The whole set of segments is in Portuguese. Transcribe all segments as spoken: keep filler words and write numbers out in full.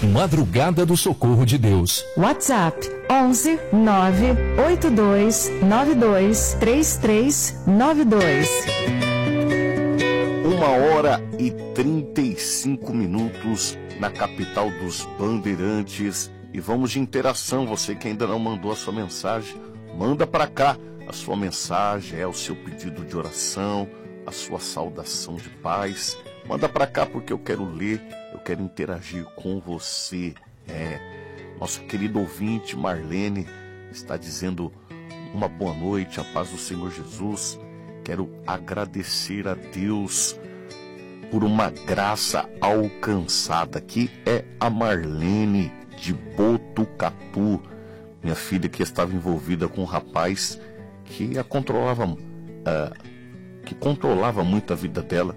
Madrugada do Socorro de Deus. WhatsApp onze nove oito dois nove dois três três nove dois. Uma hora e trinta e cinco minutos na capital dos Bandeirantes. E vamos de interação. Você que ainda não mandou a sua mensagem, manda para cá a sua mensagem, é o seu pedido de oração, a sua saudação de paz. Manda para cá porque eu quero ler, eu quero interagir com você. É, nosso querido ouvinte Marlene está dizendo uma boa noite, a paz do Senhor Jesus. Quero agradecer a Deus por uma graça alcançada. Aqui é a Marlene de Botucatu, minha filha que estava envolvida com um rapaz que a controlava, uh, que controlava muito a vida dela.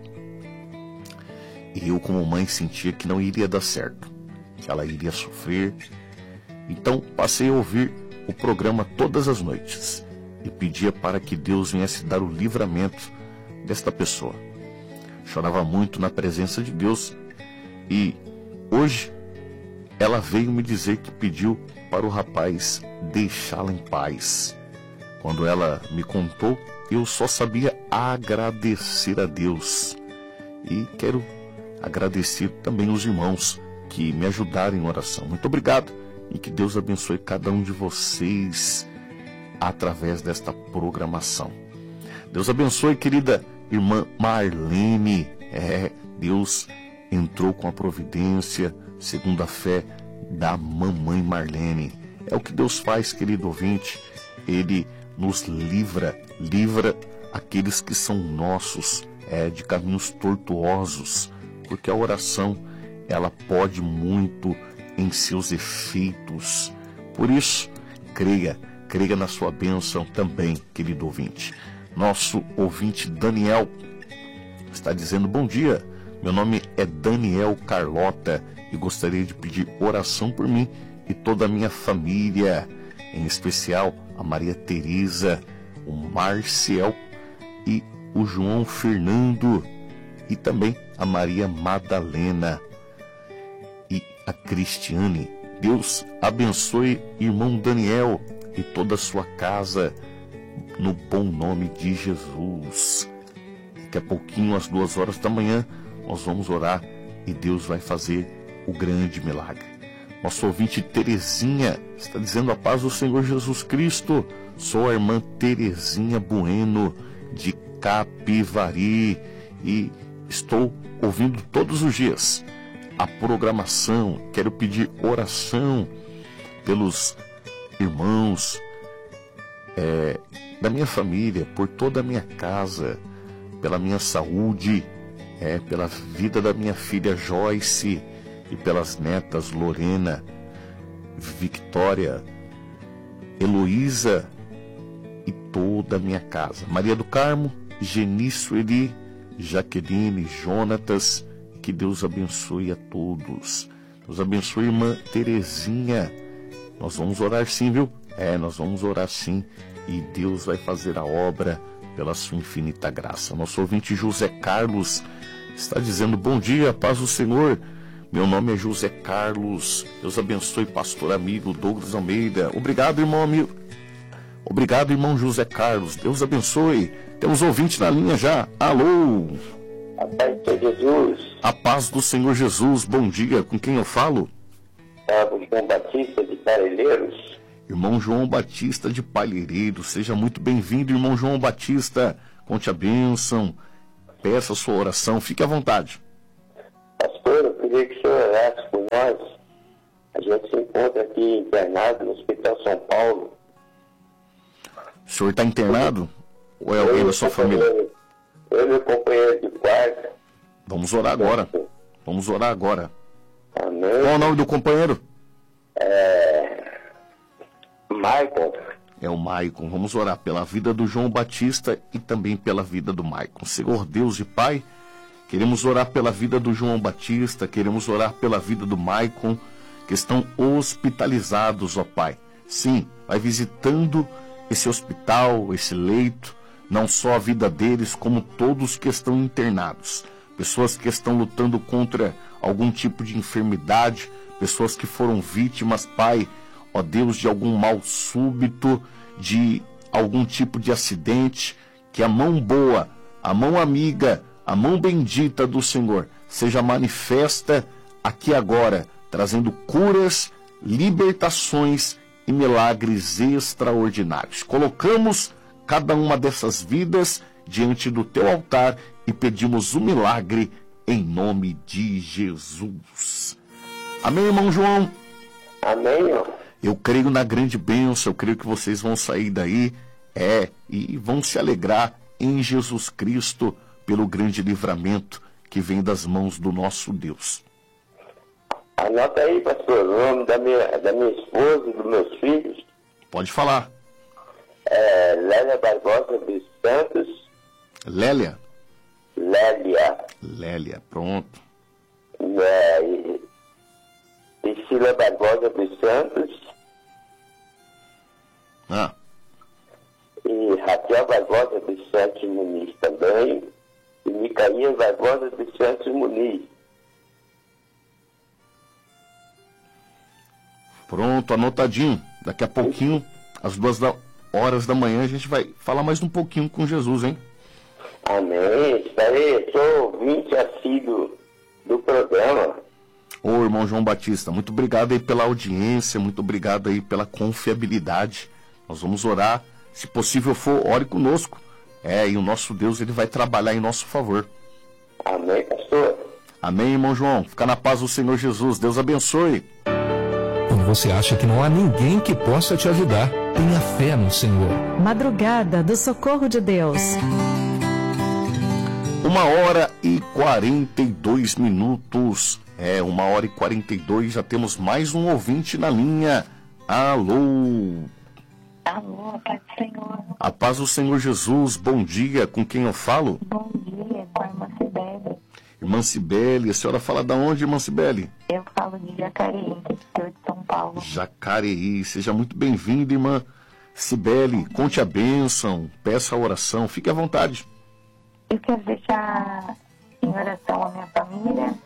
E eu, como mãe, sentia que não iria dar certo, que ela iria sofrer. Então passei a ouvir o programa todas as noites e pedia para que Deus viesse dar o livramento desta pessoa. Chorava muito na presença de Deus e hoje ela veio me dizer que pediu para o rapaz deixá-la em paz. Quando ela me contou, eu só sabia agradecer a Deus. E quero agradecer também os irmãos que me ajudaram em oração. Muito obrigado e que Deus abençoe cada um de vocês através desta programação. Deus abençoe, querida irmã Marlene. É, Deus entrou com a providência segundo a fé da mamãe Marlene. É o que Deus faz, querido ouvinte. Ele nos livra, livra aqueles que são nossos, é, de caminhos tortuosos, porque a oração, ela pode muito em seus efeitos. Por isso, creia, creia na sua bênção também, querido ouvinte. Nosso ouvinte Daniel está dizendo: bom dia, meu nome é Daniel Carlota e gostaria de pedir oração por mim e toda a minha família, em especial a Maria Teresa, o Marcial e o João Fernando e também a Maria Madalena e a Cristiane. Deus abençoe irmão Daniel e toda a sua casa, no bom nome de Jesus. Daqui a pouquinho, às duas horas da manhã, nós vamos orar e Deus vai fazer o grande milagre. Nosso ouvinte Terezinha está dizendo: a paz do Senhor Jesus Cristo. Sou a irmã Terezinha Bueno de Capivari e estou ouvindo todos os dias a programação. Quero pedir oração pelos irmãos é, da minha família, por toda a minha casa, pela minha saúde, é, pela vida da minha filha Joyce e pelas netas Lorena, Victória, Heloísa e toda a minha casa. Maria do Carmo, Genício Eli, Jaqueline, Jonatas. Que Deus abençoe a todos. Deus abençoe a irmã Terezinha. Nós vamos orar sim, viu? É, nós vamos orar sim. E Deus vai fazer a obra pela sua infinita graça. Nosso ouvinte José Carlos está dizendo: bom dia, paz do Senhor. Meu nome é José Carlos. Deus abençoe pastor amigo Douglas Almeida. Obrigado, irmão amigo. Obrigado, irmão José Carlos. Deus abençoe. Temos ouvinte na linha já. Alô. A paz de Jesus. A paz do Senhor Jesus. Bom dia. Com quem eu falo? Falo João Batista de Palheireiros. Irmão João Batista de Palheireiros. Seja muito bem-vindo, irmão João Batista. Conte a bênção. Peça a sua oração. Fique à vontade. Pastor, eu queria que o senhor orasse por nós. A gente se encontra aqui internado no Hospital São Paulo. O senhor está internado? Ou é alguém da sua família? Eu e meu companheiro de quarto. Vamos orar agora. Vamos orar agora. Amém. Qual é o nome do companheiro? É... Michael. É o Maicon. Vamos orar pela vida do João Batista e também pela vida do Maicon. Senhor Deus e Pai, queremos orar pela vida do João Batista, queremos orar pela vida do Maicon, que estão hospitalizados, ó Pai. Sim, vai visitando esse hospital, esse leito, não só a vida deles, como todos que estão internados. Pessoas que estão lutando contra algum tipo de enfermidade, pessoas que foram vítimas, Pai, ó Deus, de algum mal súbito, de algum tipo de acidente, que a mão boa, a mão amiga, a mão bendita do Senhor seja manifesta aqui agora, trazendo curas, libertações e milagres extraordinários. Colocamos cada uma dessas vidas diante do teu altar e pedimos o milagre em nome de Jesus. Amém, irmão João? Amém, irmão. Eu creio na grande bênção, eu creio que vocês vão sair daí, é, e vão se alegrar em Jesus Cristo pelo grande livramento que vem das mãos do nosso Deus. Anota aí, pastor, o nome da minha, da minha esposa e dos meus filhos. Pode falar. É Lélia Barbosa dos Santos. Lélia? Lélia. Lélia, pronto. É, e, e Sheila Barbosa dos Santos. Ah. E Raquel Barbosa dos Santos Muniz também. E Micaías Barbosa dos Santos Muniz. Pronto, anotadinho. Daqui a pouquinho, às duas da, horas da manhã, a gente vai falar mais um pouquinho com Jesus, hein? Amém. Estarei, sou ouvinte assíduo do programa. Ô, irmão João Batista, muito obrigado aí pela audiência, muito obrigado aí pela confiabilidade. Nós vamos orar. Se possível for, ore conosco. É, e o nosso Deus, ele vai trabalhar em nosso favor. Amém, pastor. Amém, irmão João. Fica na paz do Senhor Jesus. Deus abençoe. Quando você acha que não há ninguém que possa te ajudar, tenha fé no Senhor. Madrugada do Socorro de Deus. Uma hora e quarenta e dois minutos. É, uma hora e quarenta e dois. Já temos mais um ouvinte na linha. Alô. Alô, Pai do Senhor. A paz do Senhor Jesus. Bom dia. Com quem eu falo? Bom dia, com a irmã Cibele. Irmã Cibele. A senhora fala da onde, irmã Cibele? Eu falo de Jacareí, interior de São Paulo. Jacareí. Seja muito bem-vinda, irmã Cibele. Conte a bênção, peça a oração. Fique à vontade. Eu quero deixar em oração a minha família.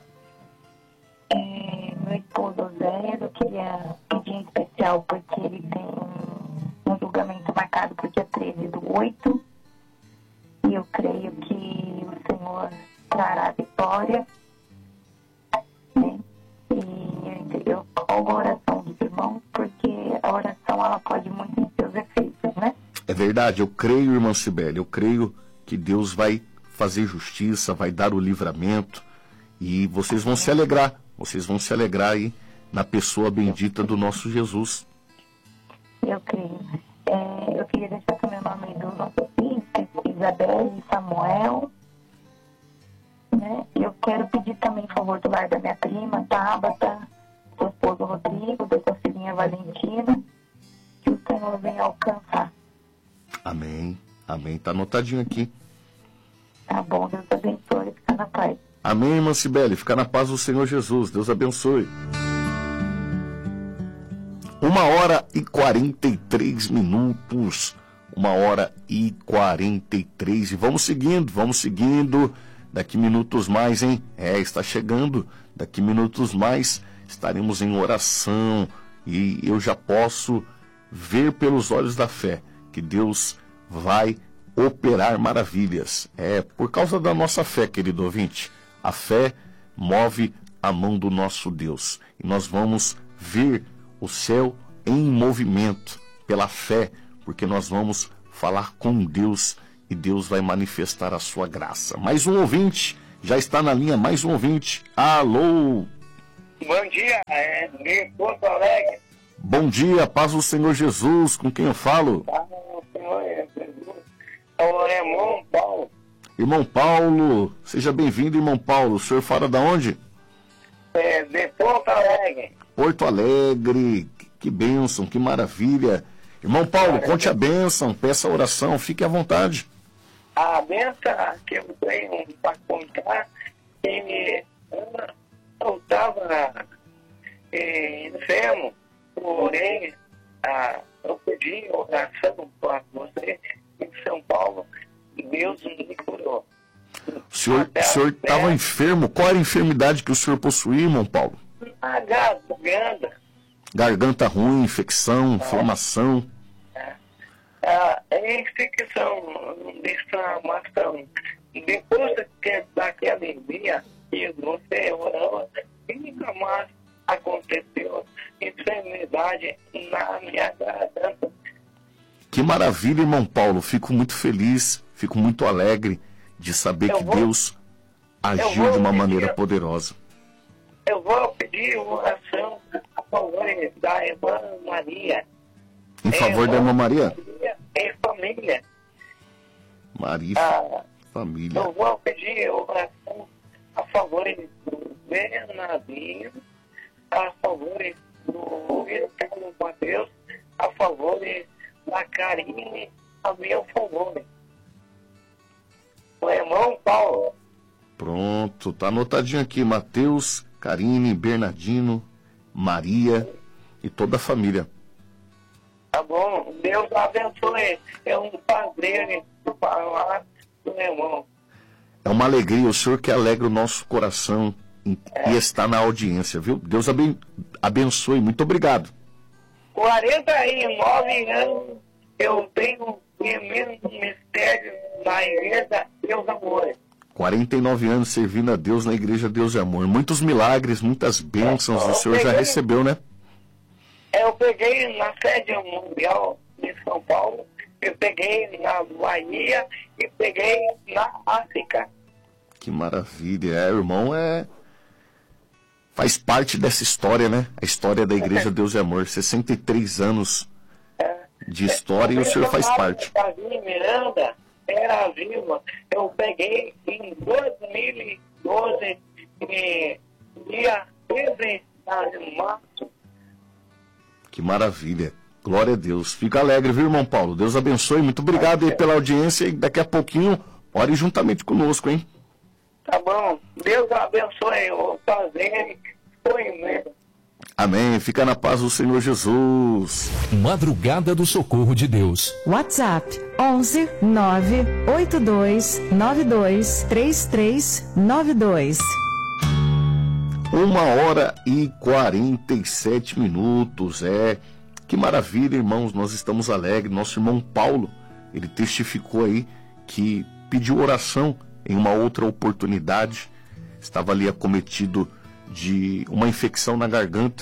É, meu esposo Zé, eu queria pedir em especial porque ele tem um julgamento marcado para o dia treze do oito. E eu creio que o Senhor trará vitória. Né? E eu rogo a oração dos irmãos, porque a oração ela pode muito em seus efeitos, né? É verdade, eu creio, irmã Cibele, eu creio que Deus vai fazer justiça, vai dar o livramento e vocês vão se alegrar, vocês vão se alegrar aí na pessoa bendita do nosso Jesus. Eu creio. É, eu queria deixar também o nome do nosso filho, Isabel e Samuel. Né? Eu quero pedir também em favor do lar da minha prima, Tabata, do esposo Rodrigo, da sua filhinha Valentina, que o Senhor venha alcançar. Amém, amém. Está anotadinho aqui. Tá bom, Deus abençoe, fica na paz. Amém, irmã Cibele, fica na paz do Senhor Jesus. Deus abençoe. Uma hora e quarenta e três minutos. Uma hora e quarenta e três. E vamos seguindo, vamos seguindo. Daqui minutos mais, hein? É, está chegando. Daqui minutos mais estaremos em oração. E eu já posso ver pelos olhos da fé que Deus vai operar maravilhas. É por causa da nossa fé, querido ouvinte. A fé move a mão do nosso Deus. E nós vamos ver o céu em movimento pela fé, porque nós vamos falar com Deus e Deus vai manifestar a sua graça. Mais um ouvinte, já está na linha, mais um ouvinte. Alô! Bom dia, é de Porto Alegre. Bom dia, paz do Senhor Jesus, com quem eu falo? Ah, o Senhor é Jesus. É o irmão Paulo. Irmão Paulo, seja bem-vindo, irmão Paulo. O senhor fala da onde? É de Porto Alegre. Porto Alegre, que bênção, que maravilha. Irmão Paulo, conte a bênção, peça a oração, fique à vontade. A benção que eu tenho para contar, que eu estava é, enfermo, porém, a, eu pedi oração para você em São Paulo, e Deus me curou. O senhor estava enfermo? Qual era a enfermidade que o senhor possuía, irmão Paulo? a garganta. Garganta ruim, infecção, inflamação. A infecção de inflamação. Depois que daquele dia que você orou, nunca mais aconteceu enfermidade na minha garganta. Que maravilha, irmão Paulo. Fico muito feliz, fico muito alegre de saber Eu que vou- Deus agiu vou de uma pedir- maneira poderosa. Eu vou pedir oração a favor da irmã Maria. Em favor da irmã Maria? Em família. Maria, Ah, família. eu vou pedir oração a favor do Bernardinho, a favor do Espírito Mateus, a favor da Karine, a meu favor. O irmão Paulo. Pronto, tá anotadinho aqui. Mateus, Karine, Bernardino, Maria e toda a família. Tá bom? Deus abençoe. É um prazer falar do meu irmão. É uma alegria, o Senhor que alegra o nosso coração e, e está na audiência, viu? Deus aben- abençoe, muito obrigado. quarenta e nove anos eu tenho imenso mistério na igreja Deus Amor. quarenta e nove anos servindo a Deus na Igreja Deus e Amor. Muitos milagres, muitas bênçãos o Senhor já recebeu, né? Eu peguei na sede mundial de São Paulo, eu peguei na Bahia e peguei na África. Que maravilha. É, irmão, é... faz parte dessa história, né? A história da Igreja Deus e Amor. sessenta e três anos de história e o senhor faz parte. Davi Miranda era viva. Eu peguei em dois mil e doze, eh, dia treze de março. Que maravilha. Glória a Deus. Fica alegre, viu, irmão Paulo? Deus abençoe. Muito obrigado aí pela audiência e daqui a pouquinho, ore juntamente conosco, hein? Tá bom? Deus abençoe o prazer. Foi mesmo. Amém. Fica na paz do Senhor Jesus. Madrugada do Socorro de Deus. WhatsApp onze nove oito dois nove dois três três nove dois. Uma hora e quarenta e sete minutos. É, que maravilha, irmãos. Nós estamos alegres. Nosso irmão Paulo, ele testificou aí que pediu oração em uma outra oportunidade. Estava ali acometido de uma infecção na garganta.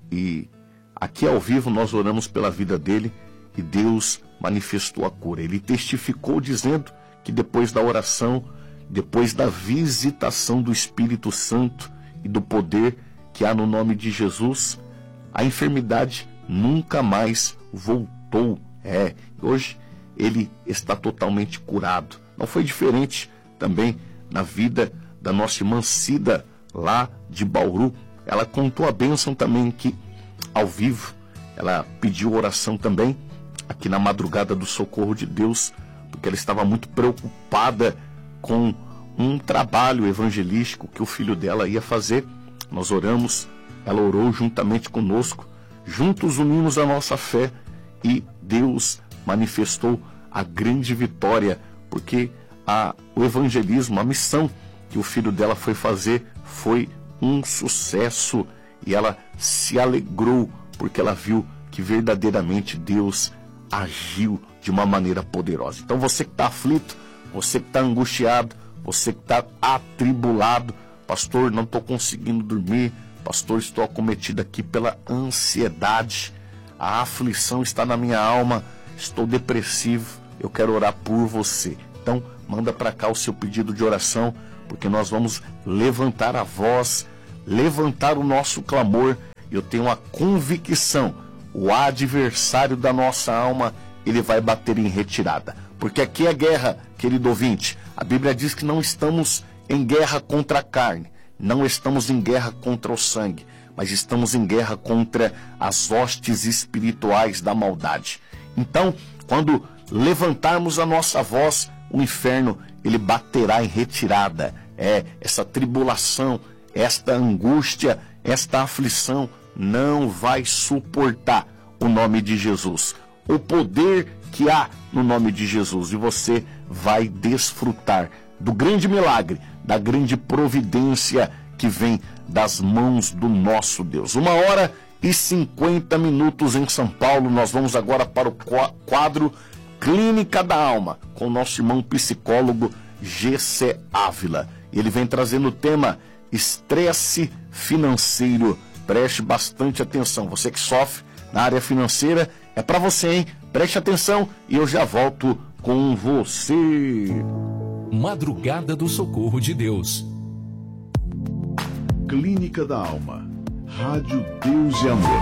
E aqui ao vivo nós oramos pela vida dele e Deus manifestou a cura. Ele testificou dizendo que depois da oração, depois da visitação do Espírito Santo e do poder que há no nome de Jesus, a enfermidade nunca mais voltou. É, hoje ele está totalmente curado. Não foi diferente também na vida da nossa irmã Cida, lá de Bauru. Ela contou a bênção também que, ao vivo, ela pediu oração também, aqui na madrugada do Socorro de Deus, porque ela estava muito preocupada com um trabalho evangelístico que o filho dela ia fazer. Nós oramos, ela orou juntamente conosco, juntos unimos a nossa fé e Deus manifestou a grande vitória, porque a, o evangelismo, a missão que o filho dela foi fazer foi um sucesso e ela se alegrou porque ela viu que verdadeiramente Deus agiu de uma maneira poderosa. Então você que está aflito, você que está angustiado, você que está atribulado, pastor, não estou conseguindo dormir, pastor, estou acometido aqui pela ansiedade, a aflição está na minha alma, estou depressivo, eu quero orar por você. Então manda para cá o seu pedido de oração, porque nós vamos levantar a voz, levantar o nosso clamor. Eu tenho a convicção, o adversário da nossa alma, ele vai bater em retirada. Porque aqui é guerra, querido ouvinte. A Bíblia diz que não estamos em guerra contra a carne, não estamos em guerra contra o sangue, mas estamos em guerra contra as hostes espirituais da maldade. Então, quando levantarmos a nossa voz, o inferno, ele baterá em retirada. É, essa tribulação, esta angústia, esta aflição não vai suportar o nome de Jesus, o poder que há no nome de Jesus, e você vai desfrutar do grande milagre, da grande providência que vem das mãos do nosso Deus. Uma hora e cinquenta minutos em São Paulo. Nós vamos agora para o quadro Clínica da Alma, com o nosso irmão psicólogo G C Ávila. Ele vem trazendo o tema estresse financeiro. Preste bastante atenção. Você que sofre na área financeira, é para você, hein? Preste atenção e eu já volto com você. Madrugada do Socorro de Deus. Clínica da Alma. Rádio Deus e Amor.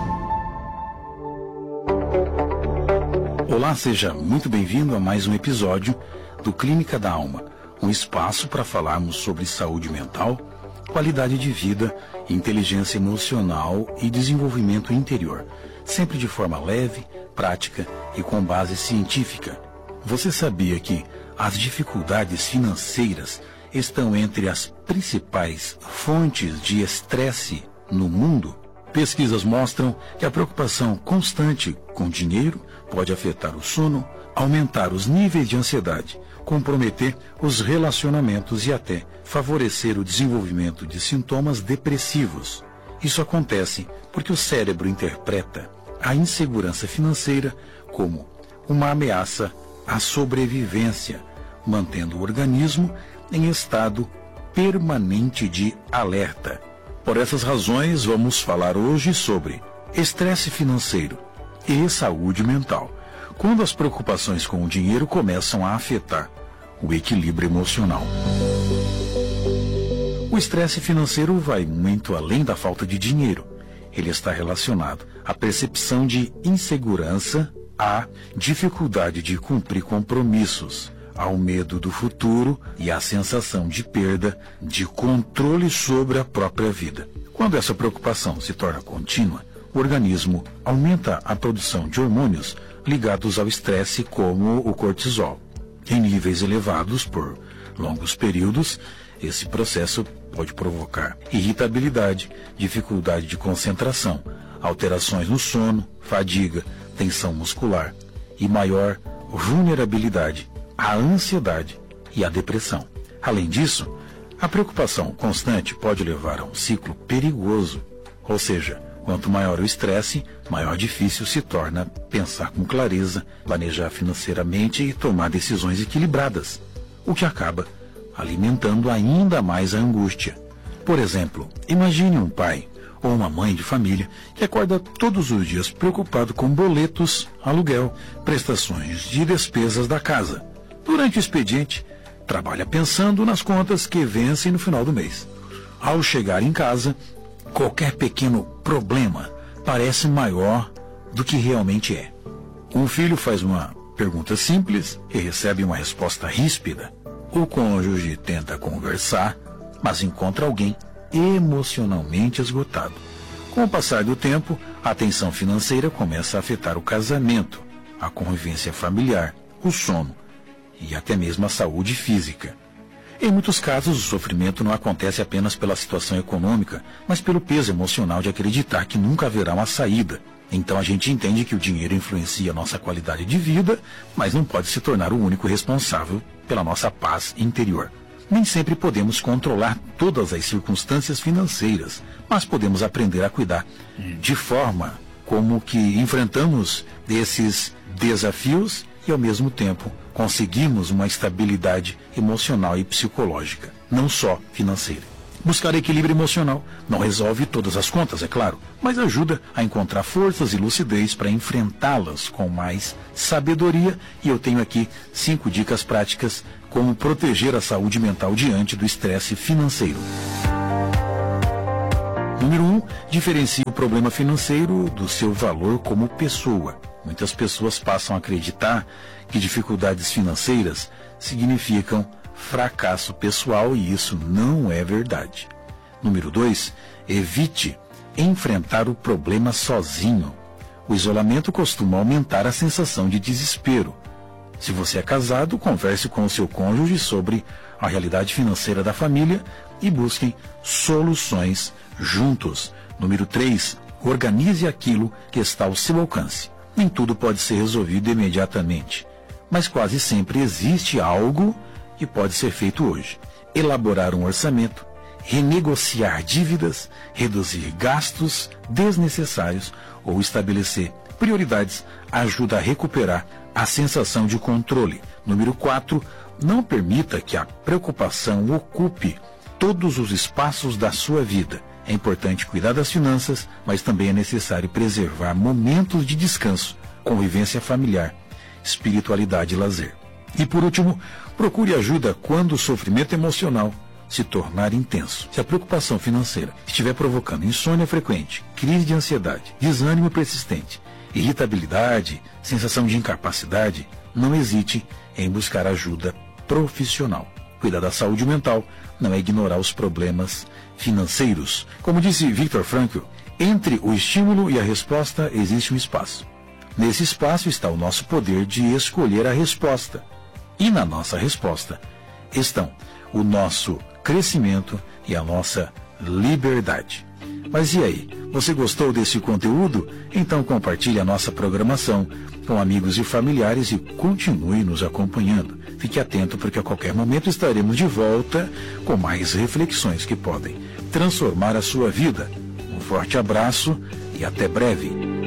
Olá, seja muito bem-vindo a mais um episódio do Clínica da Alma, um espaço para falarmos sobre saúde mental, qualidade de vida, inteligência emocional e desenvolvimento interior, sempre de forma leve, prática e com base científica. Você sabia que as dificuldades financeiras estão entre as principais fontes de estresse no mundo? Pesquisas mostram que a preocupação constante com dinheiro pode afetar o sono, aumentar os níveis de ansiedade, comprometer os relacionamentos e até favorecer o desenvolvimento de sintomas depressivos. Isso acontece porque o cérebro interpreta a insegurança financeira como uma ameaça à sobrevivência, mantendo o organismo em estado permanente de alerta. Por essas razões, vamos falar hoje sobre estresse financeiro e saúde mental, quando as preocupações com o dinheiro começam a afetar o equilíbrio emocional. O estresse financeiro vai muito além da falta de dinheiro. Ele está relacionado à percepção de insegurança, à dificuldade de cumprir compromissos, ao medo do futuro e à sensação de perda de controle sobre a própria vida. Quando essa preocupação se torna contínua, o organismo aumenta a produção de hormônios ligados ao estresse, como o cortisol. Em níveis elevados por longos períodos, esse processo pode provocar irritabilidade, dificuldade de concentração, alterações no sono, fadiga, tensão muscular e maior vulnerabilidade à ansiedade e à depressão. Além disso, a preocupação constante pode levar a um ciclo perigoso, ou seja, quanto maior o estresse, maior difícil se torna pensar com clareza, planejar financeiramente e tomar decisões equilibradas, o que acaba alimentando ainda mais a angústia. Por exemplo, imagine um pai ou uma mãe de família que acorda todos os dias preocupado com boletos, aluguel, prestações de despesas da casa. Durante o expediente, trabalha pensando nas contas que vencem no final do mês. Ao chegar em casa, qualquer pequeno problema parece maior do que realmente é. Um filho faz uma pergunta simples e recebe uma resposta ríspida. O cônjuge tenta conversar, mas encontra alguém emocionalmente esgotado. Com o passar do tempo, a tensão financeira começa a afetar o casamento, a convivência familiar, o sono e até mesmo a saúde física. Em muitos casos, o sofrimento não acontece apenas pela situação econômica, mas pelo peso emocional de acreditar que nunca haverá uma saída. Então a gente entende que o dinheiro influencia a nossa qualidade de vida, mas não pode se tornar o único responsável pela nossa paz interior. Nem sempre podemos controlar todas as circunstâncias financeiras, mas podemos aprender a cuidar de forma como que enfrentamos esses desafios e, ao mesmo tempo, conseguimos uma estabilidade emocional e psicológica, não só financeira. Buscar equilíbrio emocional não resolve todas as contas, é claro, mas ajuda a encontrar forças e lucidez para enfrentá-las com mais sabedoria, e eu tenho aqui cinco dicas práticas como proteger a saúde mental diante do estresse financeiro. Número um, diferencie o problema financeiro do seu valor como pessoa. Muitas pessoas passam a acreditar que dificuldades financeiras significam fracasso pessoal, e isso não é verdade. Número dois, evite enfrentar o problema sozinho. O isolamento costuma aumentar a sensação de desespero. Se você é casado, converse com o seu cônjuge sobre a realidade financeira da família e busquem soluções juntos. Número três, organize aquilo que está ao seu alcance. Nem tudo pode ser resolvido imediatamente, mas quase sempre existe algo que pode ser feito hoje. Elaborar um orçamento, renegociar dívidas, reduzir gastos desnecessários ou estabelecer prioridades ajuda a recuperar a sensação de controle. Número quatro, não permita que a preocupação ocupe todos os espaços da sua vida. É importante cuidar das finanças, mas também é necessário preservar momentos de descanso, convivência familiar, espiritualidade e lazer. E por último, procure ajuda quando o sofrimento emocional se tornar intenso. Se a preocupação financeira estiver provocando insônia frequente, crise de ansiedade, desânimo persistente, irritabilidade, sensação de incapacidade, não hesite em buscar ajuda profissional. Cuidar da saúde mental não é ignorar os problemas financeiros. Como disse Viktor Frankl, entre o estímulo e a resposta existe um espaço. Nesse espaço está o nosso poder de escolher a resposta. E na nossa resposta estão o nosso crescimento e a nossa liberdade. Mas e aí? Você gostou desse conteúdo? Então compartilhe a nossa programação com amigos e familiares e continue nos acompanhando. Fique atento porque a qualquer momento estaremos de volta com mais reflexões que podem transformar a sua vida. Um forte abraço e até breve.